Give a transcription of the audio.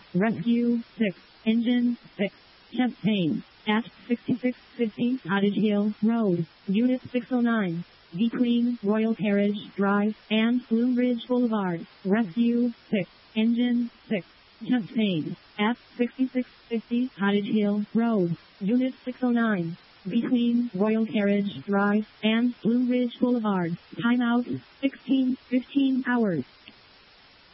Rescue 6, Engine 6, chest pain, at 6650 Cottage Hill Road, Unit 609, between Royal Carriage Drive and Bloombridge Boulevard. Rescue 6, Engine 6, chest pain, at 6650 Cottage Hill Road, Unit 609, between Royal Carriage Drive and Bloombridge Boulevard. Timeout 16:15 hours.